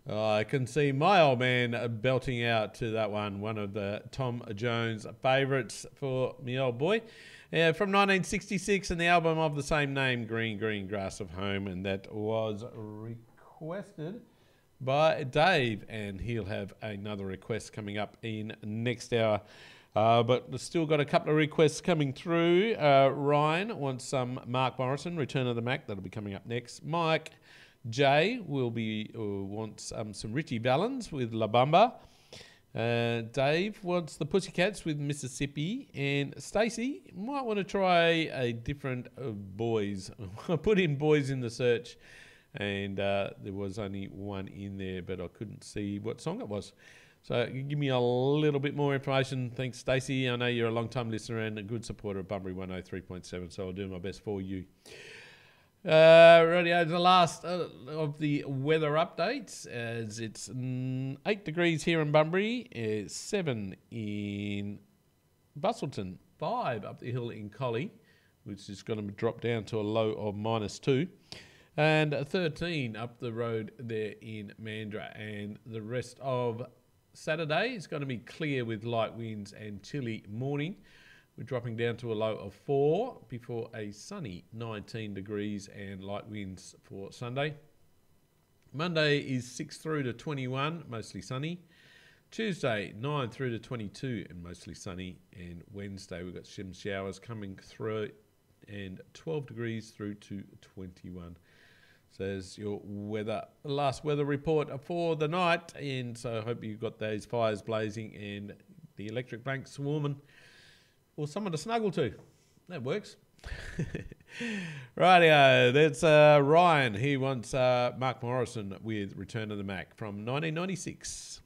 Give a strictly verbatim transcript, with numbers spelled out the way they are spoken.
Oh, I can see my old man belting out to that one, one of the Tom Jones favourites for me old boy. Uh, from nineteen sixty-six and the album of the same name, Green Green Grass of Home, and that was requested by Dave, and he'll have another request coming up in next hour. Uh, but we've still got a couple of requests coming through. Uh, Ryan wants some Mark Morrison, Return of the Mac. That'll be coming up next. Mike Jay will be uh, wants um, some Richie Valens with La Bamba. Uh, Dave wants the Pussycats with Mississippi, and Stacey might want to try a different uh, boys. I put in boys in the search, and uh, there was only one in there, but I couldn't see what song it was. So give me a little bit more information. Thanks, Stacey. I know you're a long-time listener and a good supporter of Bunbury one oh three point seven, so I'll do my best for you. Uh, radio, the last uh, of the weather updates, as it's mm, eight degrees here in Bunbury, uh, seven in Bustleton, five up the hill in Collie, which is going to drop down to a low of minus two, and thirteen up the road there in Mandurah. And the rest of Saturday is going to be clear with light winds and chilly morning. We're dropping down to a low of four before a sunny nineteen degrees and light winds for Sunday. Monday is six through to twenty-one, mostly sunny. Tuesday, nine through to twenty-two and mostly sunny. And Wednesday, we've got some showers coming through and twelve degrees through to twenty-one. So there's your weather, last weather report for the night. And so I hope you've got those fires blazing and the electric blanket swarming, or someone to snuggle to. That works. Rightio, that's uh, Ryan. He wants uh, Mark Morrison with Return of the Mac from nineteen ninety-six.